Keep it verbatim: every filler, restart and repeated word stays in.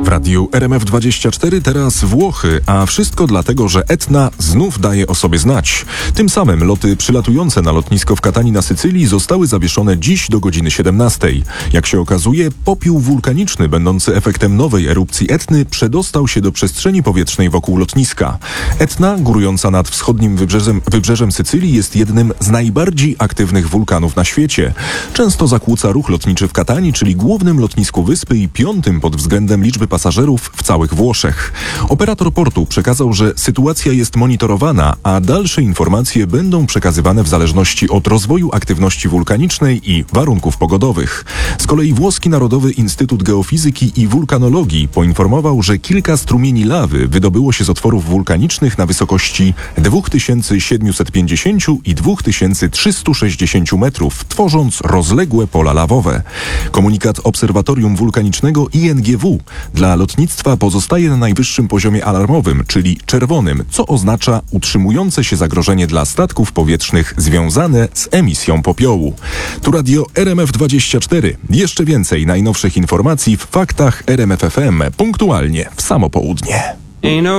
radiu R M F dwadzieścia cztery teraz Włochy, a wszystko dlatego, że Etna znów daje o sobie znać. Tym samym loty przylatujące na lotnisko w Katanii na Sycylii zostały zawieszone dziś do godziny siedemnastej. Jak się okazuje, popiół wulkaniczny będący efektem nowej erupcji Etny przedostał się do przestrzeni powietrznej wokół lotniska. Etna, górująca nad wschodnim wybrzeżem, wybrzeżem Sycylii, jest jednym z najbardziej aktywnych wulkanów na świecie. Często zakłóca ruch lotniczy w Katanii, czyli głównym lotnisku wyspy i piątym pod względem liczby pasażerów w całych Włoszech. Operator portu przekazał, że sytuacja jest monitorowana, a dalsze informacje będą przekazywane w zależności od rozwoju aktywności wulkanicznej i warunków pogodowych. Z kolei włoski Narodowy Instytut Geofizyki i Wulkanologii poinformował, że kilka strumieni lawy wydobyło się z otworów wulkanicznych na wysokości dwa tysiące siedemset pięćdziesiąt i dwa tysiące trzysta sześćdziesiąt metrów, tworząc rozległe pola lawowe. Komunikat Obserwatorium Wulkanicznego I N G W dla lotnictwa pozostaje na najwyższym poziomie alarmowym, czyli czerwonym, co oznacza utrzymujące się zagrożenie dla statków powietrznych związane z emisją popiołu. Tu radio R M F dwadzieścia cztery. Jeszcze więcej najnowszych informacji w faktach R M F F M punktualnie w samo południe.